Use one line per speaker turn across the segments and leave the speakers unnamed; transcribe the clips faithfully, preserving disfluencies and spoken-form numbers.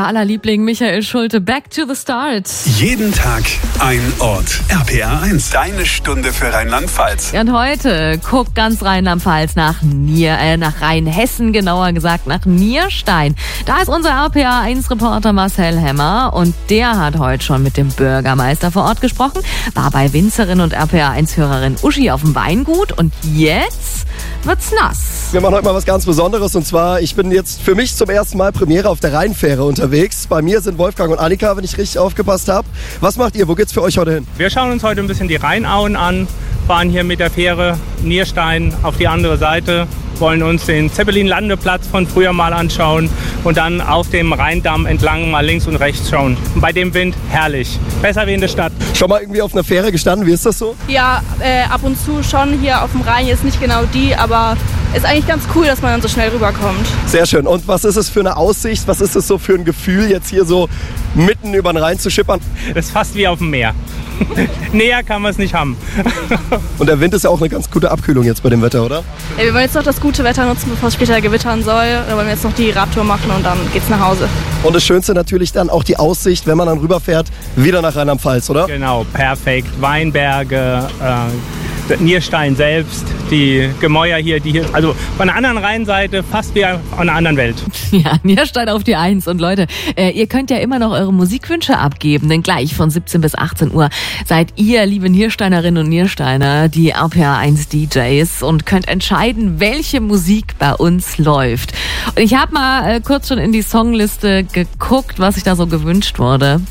Euer aller Liebling Michael Schulte, back to the start.
Jeden Tag ein Ort. R P R eins, deine Stunde für Rheinland-Pfalz.
Und heute guckt ganz Rheinland-Pfalz nach Nier, äh, nach Rheinhessen, genauer gesagt nach Nierstein. Da ist unser R P R eins Reporter Marcel Hemmer und der hat heute schon mit dem Bürgermeister vor Ort gesprochen, war bei Winzerin und R P R eins Hörerin Uschi auf dem Weingut und jetzt wird's nass.
Wir machen heute mal was ganz Besonderes und zwar, ich bin jetzt für mich zum ersten Mal Premiere auf der Rheinfähre unterwegs. Bei mir sind Wolfgang und Annika, wenn ich richtig aufgepasst habe. Was macht ihr? Wo geht's für euch heute hin?
Wir schauen uns heute ein bisschen die Rheinauen an, fahren hier mit der Fähre Nierstein auf die andere Seite, wollen uns den Zeppelin-Landeplatz von früher mal anschauen und dann auf dem Rheindamm entlang mal links und rechts schauen. Und bei dem Wind herrlich. Besser wie in der Stadt.
Schon mal irgendwie auf einer Fähre gestanden? Wie ist das so?
Ja, äh, ab und zu schon hier auf dem Rhein. Jetzt nicht genau die, aber ist eigentlich ganz cool, dass man dann so schnell rüberkommt.
Sehr schön. Und was ist es für eine Aussicht? Was ist es so für ein Gefühl, jetzt hier so mitten über den Rhein zu schippern?
Das ist fast wie auf dem Meer. Näher kann man es nicht haben.
Und der Wind ist ja auch eine ganz gute Abkühlung jetzt bei dem Wetter, oder?
Ja, wir wollen jetzt noch das gute Wetter nutzen, bevor es später gewittern soll. Da wollen wir jetzt noch die Radtour machen und dann geht's nach Hause.
Und das Schönste natürlich dann auch die Aussicht, wenn man dann rüberfährt, wieder nach Rheinland-Pfalz, oder?
Genau, perfekt. Weinberge, äh, Nierstein selbst, die Gemäuer hier, die hier, also von der anderen Rheinseite fast wie auf einer anderen Welt.
Ja, Nierstein auf die Eins. Und Leute, äh, ihr könnt ja immer noch eure Musikwünsche abgeben, denn gleich von siebzehn bis achtzehn Uhr seid ihr, liebe Niersteinerinnen und Niersteiner, die R P R eins D Js und könnt entscheiden, welche Musik bei uns läuft. Und ich habe mal äh, kurz schon in die Songliste geguckt, was sich da so gewünscht wurde.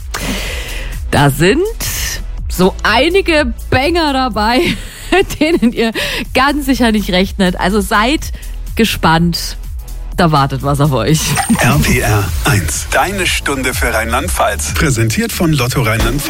Da sind so einige Banger dabei, mit denen ihr ganz sicher nicht rechnet. Also seid gespannt. Da wartet was auf euch.
R P R eins, deine Stunde für Rheinland-Pfalz. Präsentiert von Lotto Rheinland-Pfalz.